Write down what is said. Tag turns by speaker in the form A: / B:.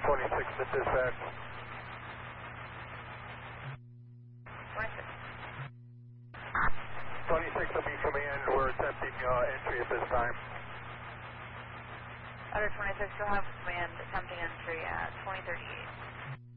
A: 26 to dispatch. 26 will be command. We're attempting entry at this time.
B: Other 26 will have command attempting entry at 2038.